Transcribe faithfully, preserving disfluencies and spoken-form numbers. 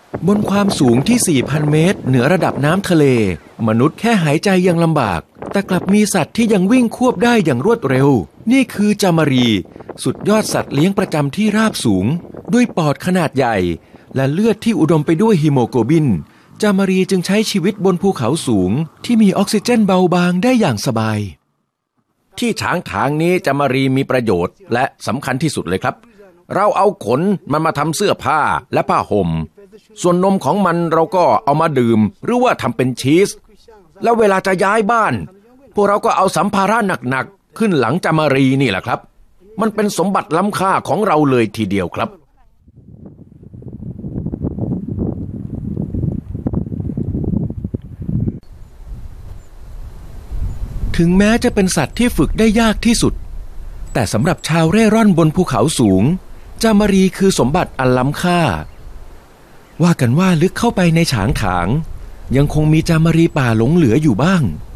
บนความสูงที่ สี่พัน เมตรเหนือระดับน้ำทะเลมนุษย์แค่หายใจยังลำบากแต่กลับมีสัตว์ที่ยังวิ่งควบได้อย่างรวดเร็วนี่คือจามรีสุดยอดสัตว์เลี้ยงประจำที่ราบสูงด้วยปอดขนาดใหญ่และเลือดที่อุดมไปด้วยฮีโมโกลบินจามรีจึงใช้ชีวิตบนภูเขาสูงที่มีออกซิเจนเบาบางได้อย่างสบายที่ช้างถางนี้จามรีมีประโยชน์และสำคัญที่สุดเลยครับเราเอาขนมันมาทำเสื้อผ้าและผ้าห่มส่วนนมของมันเราก็เอามาดื่มหรือว่าทำเป็นชีสแล้วเวลาจะย้ายบ้านพวกเราก็เอาสัมภาระหนักๆขึ้นหลังจามรีนี่แหละครับมันเป็นสมบัติล้ำค่าของเราเลยทีเดียวครับถึงแม้จะเป็นสัตว์ที่ฝึกได้ยากที่สุดแต่สำหรับชาวเร่ร่อนบนภูเขาสูงจามรีคือสมบัติอันล้ำค่าว่ากันว่าลึกเข้าไปในฉางถางยังคงมีจามรีป่าหลงเหลืออยู่บ้าง